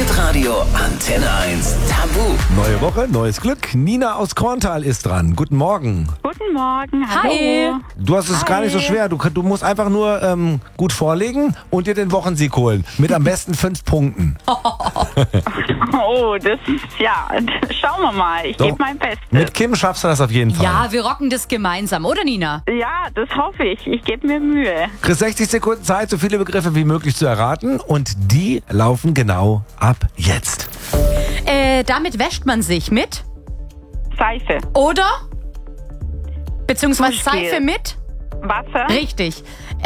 Hitradio Antenne 1 Tabu. Neue Woche, neues Glück. Nina aus Korntal ist dran. Guten Morgen. Guten Morgen, hallo. Hi. Du hast es gar nicht so schwer. Du musst einfach nur gut vorlegen und dir den Wochensieg holen. Mit am besten 5 Punkten. Oh, das schauen wir mal. Ich Doch. gebe mein Bestes. Mit Kim schaffst du das auf jeden Fall. Ja, wir rocken das gemeinsam, oder Nina? Ja, das hoffe ich. Ich gebe mir Mühe. Chris, 60 Sekunden Zeit, so viele Begriffe wie möglich zu erraten. Und die laufen genau ab jetzt. Damit wäscht man sich mit? Seife, Oder? Beziehungsweise Duschgel. Seife mit? Wasser, Richtig.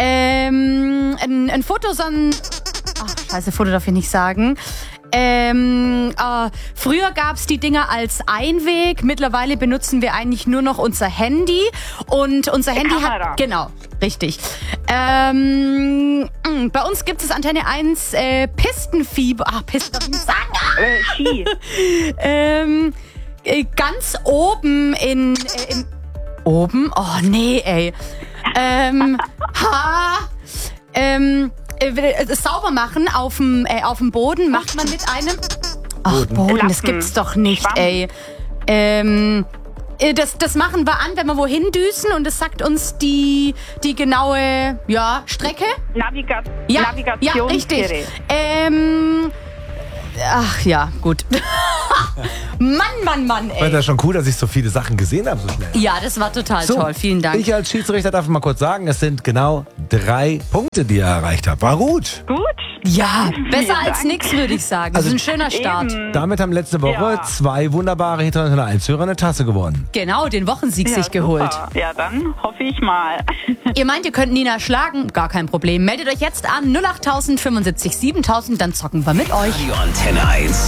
Ein Foto, Ach, scheiße, Foto darf ich nicht sagen. Früher gab es die Dinger als Einweg. Mittlerweile benutzen wir eigentlich nur noch unser Handy. Und unser Handy Kamera. hat... Genau, richtig. Bei uns gibt es Antenne 1 Pistenfieber. Ach, Pisten darf ich nicht sagen. Ski, Ganz oben oben? Oh, nee, ey. Sauber machen auf dem Boden macht man mit einem... Ach, Boden, das Lappen. gibt's doch nicht, Schwamm. ey. Das machen wir an, wenn wir wohin düsen und das sagt uns die genaue Strecke. Navigationsgerät. Ja, richtig. Ach ja, gut. Mann, Ich fand ey. das schon cool, dass ich so viele Sachen gesehen habe so schnell. Ja, das war total toll. Vielen Dank. Ich als Schiedsrichter darf mal kurz sagen, es sind genau 3 Punkte, die ihr erreicht habt. War gut. Gut. Ja, besser Vielen als Dank. nichts, würde ich sagen. Das ist ein schöner Start. Eben. Damit haben letzte Woche Ja. 2 wunderbare Hitradio 1-Hörer eine Tasse gewonnen. Genau, den Wochensieg sich geholt. Super. Ja, dann hoffe ich mal. Ihr meint, ihr könnt Nina schlagen? Gar kein Problem. Meldet euch jetzt an 08000 75 7000, dann zocken wir mit euch. Radio Antenne 1.